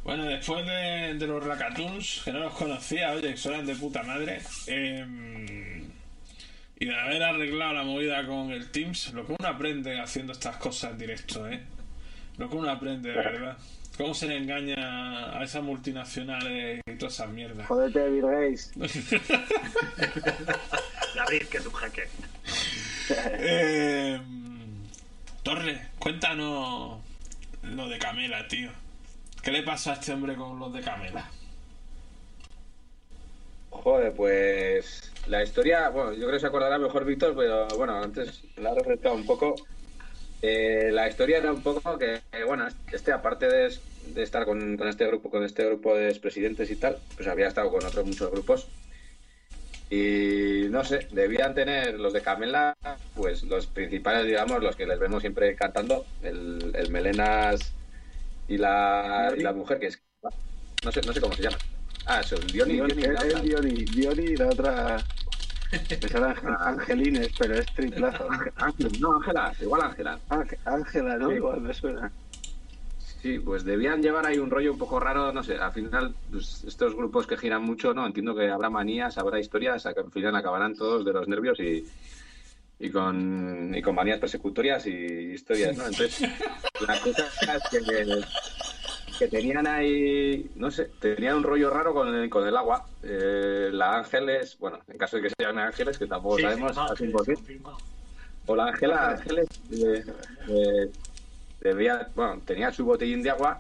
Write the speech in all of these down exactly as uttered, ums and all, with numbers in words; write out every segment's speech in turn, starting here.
Bueno, después de, de los Rakatuns, que no los conocía, oye, que son de puta madre, eh, y de haber arreglado la movida con el Teams, lo que uno aprende haciendo estas cosas en directo, ¿eh? Lo que uno aprende, de verdad. Cómo se le engaña a esas multinacionales y todas esas mierdas. Jódete, Bill Gates. David, que es un jaque. eh, Torre, cuéntanos lo de Camela, tío. ¿Qué le pasa a este hombre con los de Camela? Joder, pues la historia, bueno, yo creo que se acordará mejor Víctor, pero bueno, antes la he refrescado un poco. Eh, la historia era un poco que, eh, bueno, este aparte de, de estar con, con este grupo, con este grupo de expresidentes y tal, pues había estado con otros muchos grupos. Y no sé, debían tener los de Camela, pues los principales, digamos, los que les vemos siempre cantando, el, el Melenas y la, y la mujer que es, no sé, no sé cómo se llama. Ah, eso, el Dioni. Dioni, Dioni, el, el Dioni, Dioni y la otra... Son Ángel, Angelines, pero es triplazo. Ángel, no, Ángela, igual Ángela. Ángel, Ángela, ¿no? Sí. Igual me suena. Sí, pues debían llevar ahí un rollo un poco raro, no sé, al final, pues, estos grupos que giran mucho, ¿no? Entiendo que habrá manías, habrá historias, al final acabarán todos de los nervios y, y con y con manías persecutorias y historias, ¿no? Entonces, la cosa es que, que tenían ahí, no sé, tenían un rollo raro con el, con el agua. Eh, la Ángeles, bueno, en caso de que sean Ángeles, que tampoco Sí, sabemos, confirmado, al cien por ciento. confirmado. O la Ángela, Ángeles, eh, eh, debía, bueno, tenía su botellín de agua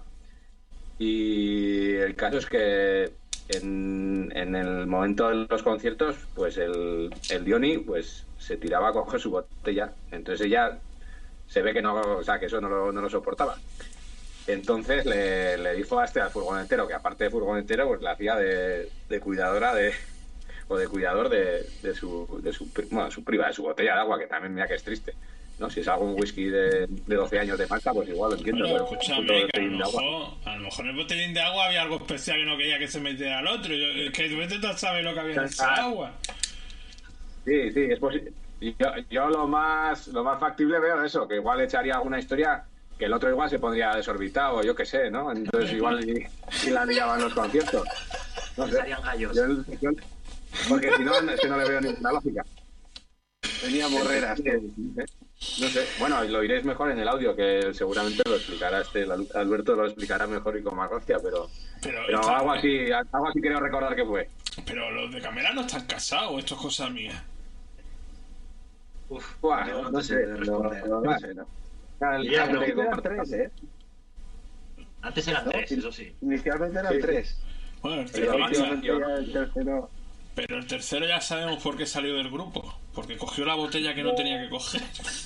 y el caso es que en, en el momento de los conciertos, pues el, el Dioni pues se tiraba a coger su botella, entonces ella se ve que no, o sea, que eso no lo, no lo soportaba. Entonces le, le dijo a este al furgonetero, que aparte de furgonetero, pues la hacía de, de cuidadora de o de cuidador de, de su de su bueno, su priva, de su botella de agua, que también mira que es triste. No, si es algún whisky de, de doce años de Malta, pues igual lo entiendo. Bueno, pero escúchame, un que a lo, botellín de agua. mejor, a lo mejor en el botellín de agua había algo especial que no quería que se metiera al otro. Yo, es que tú vete a saber lo que había en esa agua. Sí, sí, es posible. Yo, yo lo más lo más factible veo eso, que igual echaría alguna historia que el otro igual se pondría desorbitado, yo qué sé, ¿no? Entonces igual y, y la liaban los conciertos. No sé. Serían gallos. Yo, yo, porque si no, es que no le veo ninguna lógica. Tenía morreras. No sé, bueno, lo iréis mejor en el audio, que seguramente lo explicará este, Alberto lo explicará mejor y con más gracia, pero, Pero, pero esta- algo así, algo así creo recordar que fue. pero los de Camela no están casados, esto es cosa mía. Uf, Buah, yo no, no sé, sé no, responder. no, no sé, no. El- Ya, el pero que Eran comparte- tres, ¿eh? Antes eran ¿No? tres, eso sí. Inicialmente eran Sí, sí. tres. Bueno, el Pero tercero, macho, ya, Últimamente ya el tercero... pero el tercero ya sabemos por qué salió del grupo. Porque cogió la botella que no tenía que coger.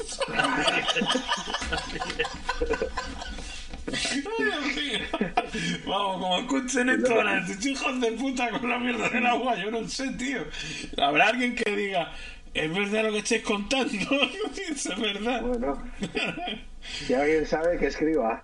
Ay, Dios mío. Vamos, como escuchen esto ahora, estos hijos de puta con la mierda del agua, yo no sé, tío. Habrá alguien que diga, ¿es verdad lo que estáis contando? Es verdad. Bueno, si alguien sabe, que escriba.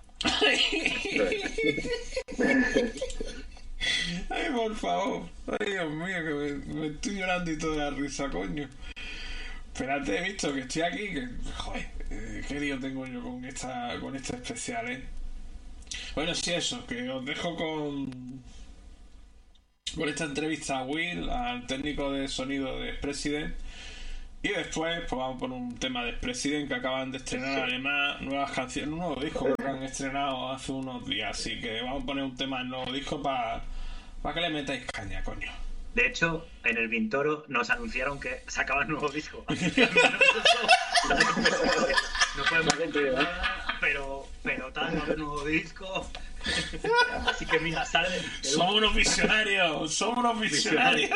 Ay, por favor. Ay, Dios mío, que me, me estoy llorando y toda la risa, coño. Espérate, he visto que estoy aquí, que, joder, eh, qué lío tengo yo con esta, con este especial, eh. Bueno, sí, eso, que os dejo con con esta entrevista a Will, al técnico de sonido de President, y después pues vamos por un tema de President que acaban de estrenar además nuevas canciones, un nuevo disco que han estrenado hace unos días, así que vamos a poner un tema del nuevo disco para pa que le metáis caña, coño. De hecho, en el Vintoro nos anunciaron que sacaba un nuevo disco. No podemos decir nada, pero, pero tal, va a haber nuevo disco. Así que mira, sale de Somos unos visionarios, somos unos visionarios.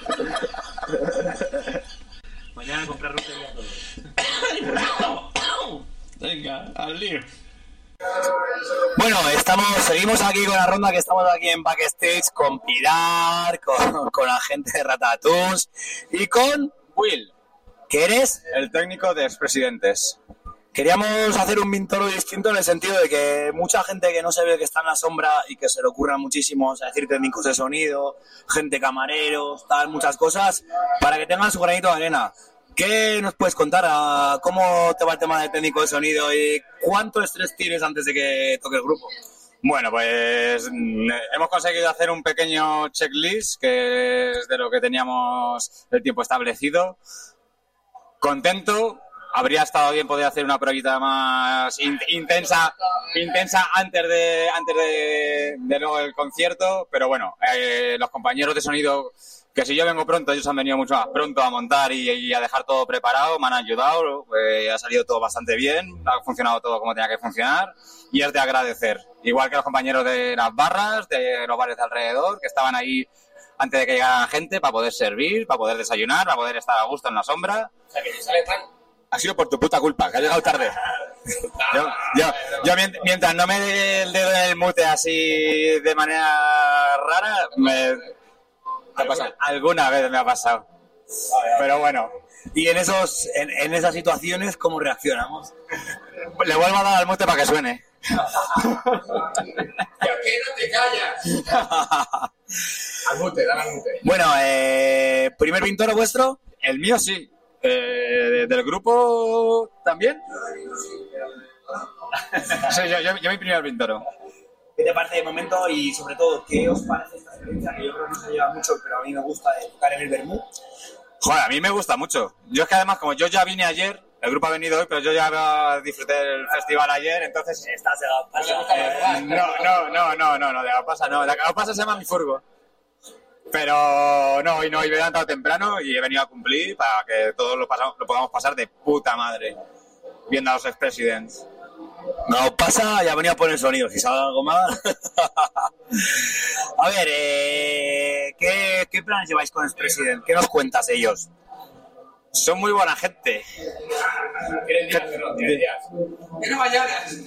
mañana a comprar lotería a todos. Venga, al lío. Bueno, estamos, seguimos aquí con la ronda, que estamos aquí en backstage con Pilar, con, con la gente de Ratatunes y con Will, que eres El técnico de expresidentes. Queríamos hacer un Vintoro distinto en el sentido de que mucha gente que no se ve, que está en la sombra y que se le ocurra muchísimo, o sea, decir técnicos de sonido, gente camareros, tal, muchas cosas, para que tengan su granito de arena. ¿Qué nos puedes contar? A ¿Cómo te va el tema del técnico de sonido y cuánto estrés tienes antes de que toque el grupo? Bueno, pues mm, hemos conseguido hacer un pequeño checklist, que es de lo que teníamos el tiempo establecido. Contento. Habría estado bien poder hacer una pruebita más in- intensa intensa antes de antes de, de luego el concierto, pero bueno, eh, los compañeros de sonido, que si yo vengo pronto, ellos han venido mucho más pronto a montar y, y a dejar todo preparado, me han ayudado, eh, ha salido todo bastante bien, ha funcionado todo como tenía que funcionar y es de agradecer. Igual que los compañeros de las barras, de los bares de alrededor, que estaban ahí antes de que llegara la gente para poder servir, para poder desayunar, para poder estar a gusto en la sombra. O sea, que si sale tan... Ha sido por tu puta culpa, que has llegado tarde. Yo, yo, yo mientras no me dé el dedo en el mute así de manera rara, me... ¿Te ha pasado? Alguna vez me ha pasado. Pero bueno. Y en esos, en, en esas situaciones, ¿cómo reaccionamos? Le vuelvo a dar al mute para que suene. ¿Por qué no te callas? Al mute, dale al mute. Bueno, eh, ¿primer pintoro vuestro? El mío sí. Eh, ¿Del grupo también? Sí, yo, yo, yo mi primer pintoro. ¿Qué te parece de momento y sobre todo qué os parece esta experiencia que yo creo que no se lleva mucho, pero a mí me gusta de tocar en el Bermú? Joder, a mí me gusta mucho. Yo es que además, como yo ya vine ayer, el grupo ha venido hoy, pero yo ya disfruté del festival ayer, entonces... Estás de Gaupasa. Eh, no, no, no, no, no, no, de Gaupasa no. De Gaupasa se llama mi furgo. Pero no, hoy no, hoy me he levantado temprano y he venido a cumplir para que todos lo, pasamos, lo podamos pasar de puta madre viendo a los ex-presidents. No pasa, ya venía a poner sonido, si sabe algo más. A ver, eh, ¿qué, ¿qué planes lleváis con el presidente? ¿Qué nos cuentas de ellos? Son muy buena gente. ¿Qué días? ¿Qué días? ¿Qué mañanas?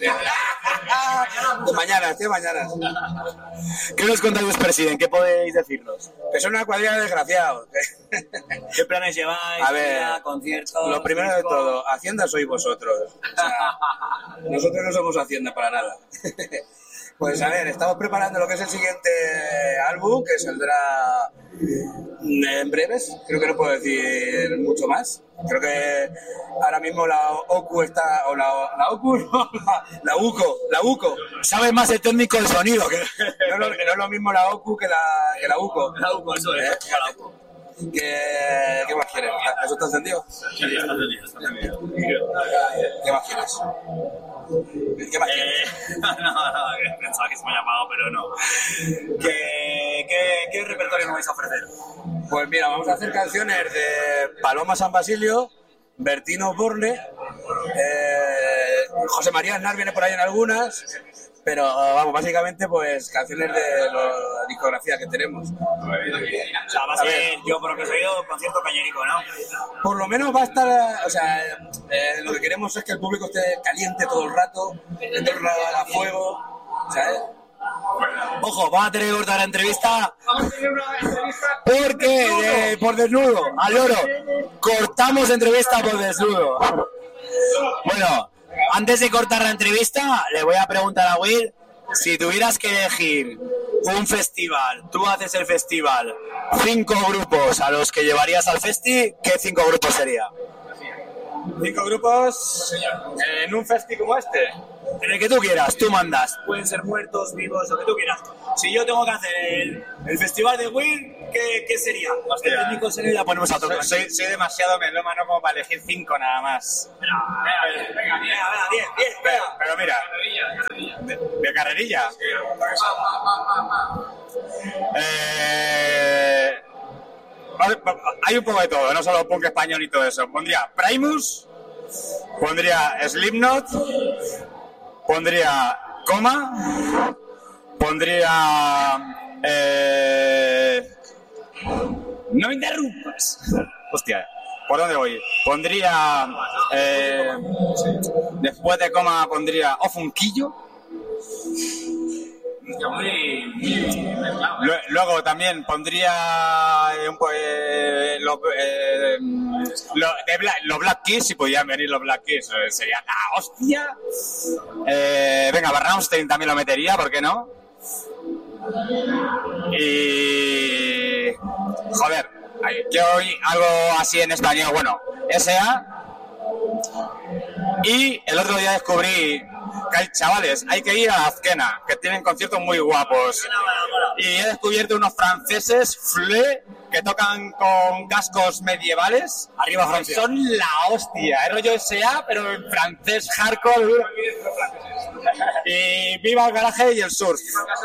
De mañanas, de mañanas. ¿Qué nos contáis del presidente? ¿Qué podéis decirnos? Que son una cuadrilla de desgraciados. ¿Qué planes lleváis? A ver, Día, conciertos, lo primero de todo, Hacienda sois vosotros. O sea, nosotros no somos Hacienda para nada. Pues a ver, estamos preparando lo que es el siguiente álbum, que saldrá en breves. Creo que no puedo decir mucho más. Creo que ahora mismo la O C U está... o la, la O C U, no, la, la UCO, la UCO. ¿Sabes más el técnico de sonido? Que... No, no, no es lo mismo la O C U que la, que la UCO. La UCO, eso es. ¿Eh? La UCO. ¿Qué, ¿Qué más quieres? ¿Eso está encendido? Sí, está encendido, está encendido. ¿Qué más quieres? ¿Qué más quieres? Eh, no, no, pensaba que se me ha llamado, pero no. ¿Qué, qué, ¿Qué repertorio nos vais a ofrecer? Pues mira, vamos a hacer canciones de Paloma San Basilio, Bertino Borne, eh, José María Aznar viene por ahí en algunas, pero vamos, básicamente pues canciones de lo- la discografía que tenemos. O sea, va a ser, yo por lo que he oído, concierto cañérico, ¿no? Por lo menos va a estar, o sea, eh, lo que queremos es que el público esté caliente todo el rato, en torno a fuego, ¿sabes? Ojo, va a tener que cortar la entrevista. Vamos a tener una entrevista porque, eh, por desnudo, al oro. Cortamos entrevista por desnudo. Bueno, antes de cortar la entrevista, le voy a preguntar a Will si tuvieras que elegir un festival, tú haces el festival, cinco grupos a los que llevarías al festi, ¿qué cinco grupos sería? Cinco grupos en un festi como este. En el que tú quieras, tú mandas. Pueden ser muertos, vivos, lo que tú quieras. Si yo tengo que hacer el, el festival de Will, ¿qué, qué sería? Hostia. El técnico de sonido y la ponemos a tocar. Soy, soy, soy demasiado melómano como para elegir cinco nada más. Venga, venga, venga, venga, diez, diez, venga. Pero mira, de, de carrerilla. Eh, hay un poco de todo, no solo punk español y todo eso. Pondría Primus, pondría Slipknot, pondría Coma, pondría... Eh, no me interrumpas. Hostia, ¿por dónde voy? Pondría... Eh, después de Coma pondría Ofunquillo. Lue- Luego también pondría eh, un po- eh, los, eh, lo- de Bla- los Black Keys, si podían venir los Black Keys, eh, sería la hostia. Eh, venga, Rammstein también lo metería, ¿por qué no? Y... Joder, hay- yo oí algo así en español, bueno, S A. Y el otro día descubrí chavales, hay que ir a Azkena, que tienen conciertos muy guapos. Y he descubierto unos franceses, Flé, que tocan con cascos medievales. Arriba Francia. Son la hostia, es rollo S A, pero en francés hardcore. Y viva el garaje y el surf.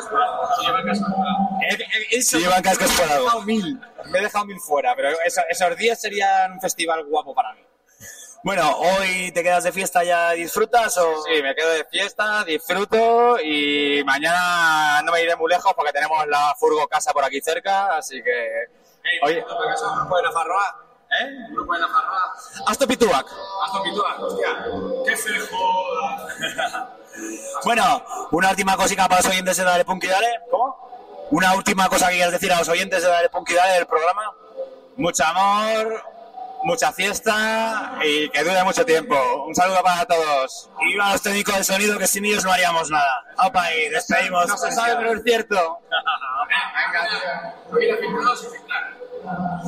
Si llevan cascos por algo. Me he dejado mil, me he dejado mil fuera, pero eso, esos días serían un festival guapo para mí. Bueno, ¿hoy te quedas de fiesta ya y disfrutas o...? Sí, me quedo de fiesta, disfruto y mañana no me iré muy lejos porque tenemos la furgo casa por aquí cerca, así que... Oye, ¿Grupo de Nafarroa? ¿eh? ¿Grupo de Nafarroa? Hasta Pituac. Hasta Pituac, hostia. ¡Qué se joda! Bueno, una última cosita para los oyentes de Dale Punk y Dale. ¿Cómo? Una última cosa que quieras decir a los oyentes de Dale Punk y Dale del programa. Mucho amor, mucha fiesta y que dure mucho tiempo. Un saludo para todos. Y viva los técnicos de sonido, que sin ellos no haríamos nada. Opa, y despedimos. No se sabe, pero es cierto. Venga, tío. Voy a ir a filmarlos y filmar.